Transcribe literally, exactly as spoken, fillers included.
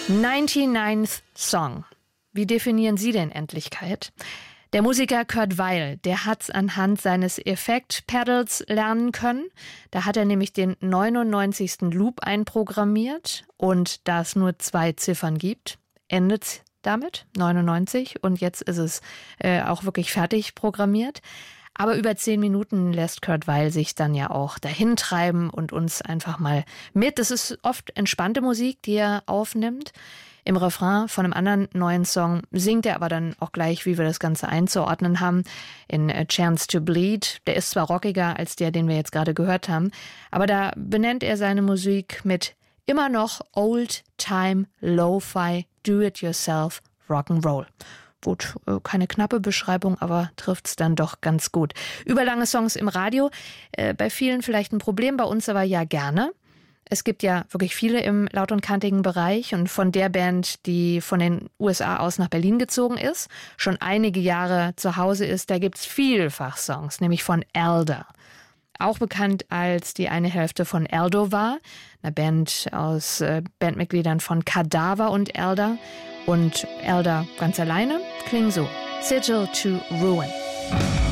neunundneunzigsten Song. Wie definieren Sie denn Endlichkeit? Der Musiker Kurt Weill, der hat's anhand seines Effekt-Pedals lernen können. Da hat er nämlich den neunundneunzigsten Loop einprogrammiert und da es nur zwei Ziffern gibt, endet's damit, neunundneunzig, und jetzt ist es äh, auch wirklich fertig programmiert. Aber über zehn Minuten lässt Kurt Weill sich dann ja auch dahin treiben und uns einfach mal mit. Das ist oft entspannte Musik, die er aufnimmt. Im Refrain von einem anderen neuen Song singt er aber dann auch gleich, wie wir das Ganze einzuordnen haben, in A Chance to Bleed. Der ist zwar rockiger als der, den wir jetzt gerade gehört haben, aber da benennt er seine Musik mit immer noch Old-Time Lo-Fi Do-It-Yourself Rock'n'Roll. Gut, keine knappe Beschreibung, aber trifft's dann doch ganz gut. Überlange Songs im Radio, äh, bei vielen vielleicht ein Problem, bei uns aber ja gerne. Es gibt ja wirklich viele im laut- und kantigen Bereich und von der Band, die von den U S A aus nach Berlin gezogen ist, schon einige Jahre zu Hause ist, da gibt's vielfach Songs, nämlich von Elder. Auch bekannt als die eine Hälfte von Eldovar, einer Band aus äh, Bandmitgliedern von Kadaver und Elder. Und Elder ganz alleine klingen so. Sigil to Ruin.